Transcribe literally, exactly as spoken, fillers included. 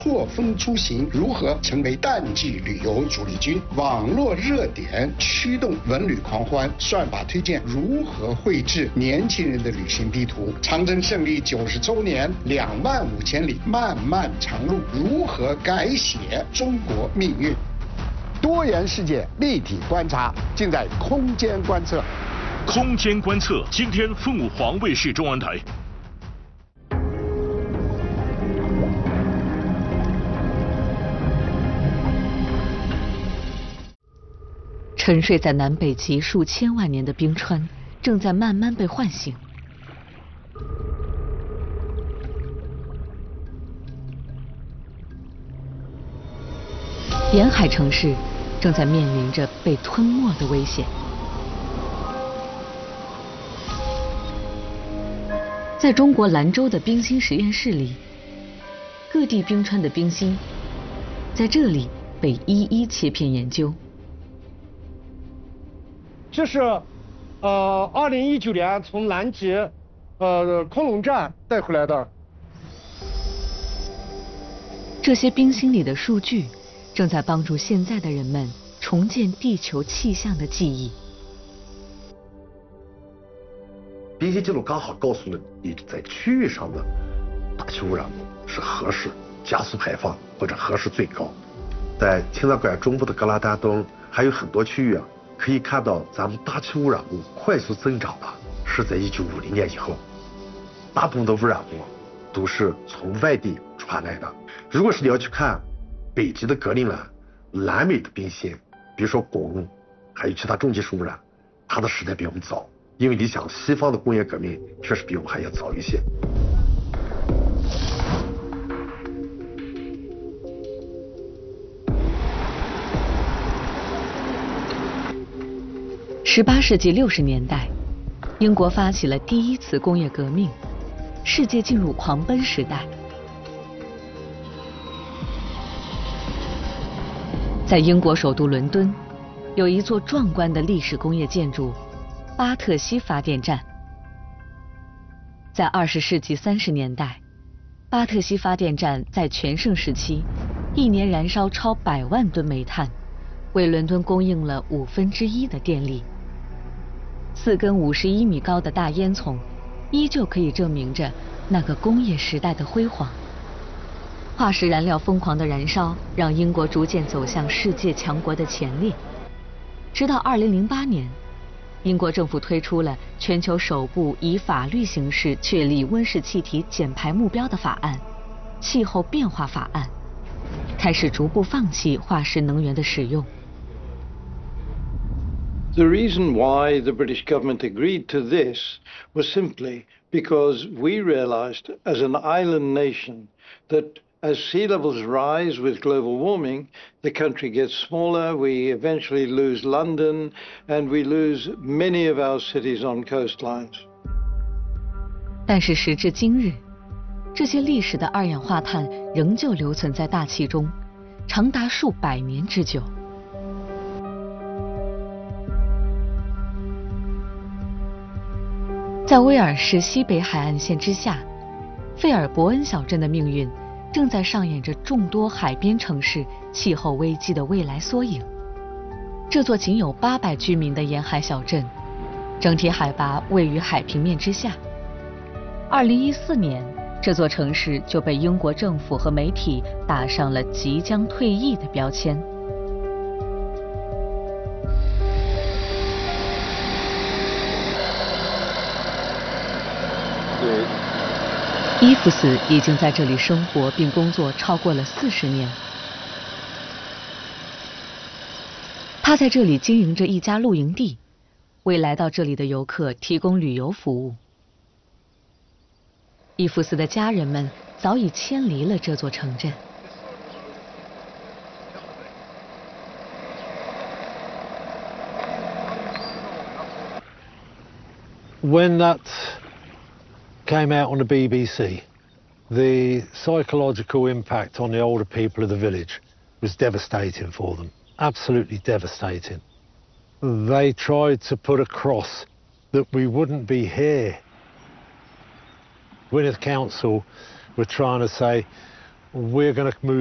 错峰出行如何成为淡季旅游主力军？网络热点驱动文旅狂欢，算法推荐如何绘制年轻人的旅行地图？长征胜利九十周年，两万五千里漫漫长路，如何改写中国命运？多元世界立体观察，尽在空间观测。 空间观测，今天凤凰卫视中文台。 沉睡在南北极数千万年的冰川，正在慢慢被唤醒。沿海城市正在面临着被吞没的危险。在中国兰州的冰芯实验室里，各地冰川的冰芯在这里被一一切片研究。 这是，呃，二零一九年从南极，呃，空龙站带回来的。 这些冰芯里的数据，正在帮助现在的人们重建地球气象的记忆。 冰芯记录刚好告诉了你，在区域上的大气污染物是何时加速排放，或者何时最高。在青藏高原中部的格拉丹东，还有很多区域啊。可以看到，咱们大气污染物快速增长的是在一九五零年以后，大部分的污染物都是从外地传来的。如果是你要去看北极的格陵兰、南美的冰芯，比如说汞，还有其他重金属污染，它的时代比我们早，因为你想，西方的工业革命确实比我们还要早一些。 十八世纪六十年代，英国发起了第一次工业革命，世界进入狂奔时代。在英国首都伦敦，有一座壮观的历史工业建筑——巴特西发电站。在二十世纪三十年代，巴特西发电站在全盛时期，一年燃烧超百万吨煤炭，为伦敦供应了五分之一的电力。四根五十一米高的大烟囱，依旧可以证明着那个工业时代的辉煌。化石燃料疯狂的燃烧，让英国逐渐走向世界强国的前列。直到二零零八年，英国政府推出了全球首部以法律形式确立温室气体减排目标的法案——气候变化法案，开始逐步放弃化石能源的使用。 The reason why the British government agreed to this was simply because we realized as an island nation that as sea levels rise with global warming, the country gets smaller, we eventually lose London, and we lose many of our cities on coastlines. 但是时至今日，这些历史的二氧化碳仍旧留存在大气中，长达数百年之久。在威尔士西北海岸线之下，费尔伯恩小镇的命运正在上演着众多海边城市气候危机的未来缩影。这座仅有八百居民的沿海小镇，整体海拔位于海平面之下。二零一四年，这座城市就被英国政府和媒体打上了即将退役的标签。伊夫斯已经在这里生活并工作超过了四十年。他在这里经营着一家露营地，为来到这里的游客提供旅游服务。伊夫斯的家人们早已迁离了这座城镇。 When that came out on the B B C, the psychological impact on the older people of the village was devastating for them, absolutely devastating. They tried to put across that we wouldn't be here. Gwynedd Council were trying to say, we're going to move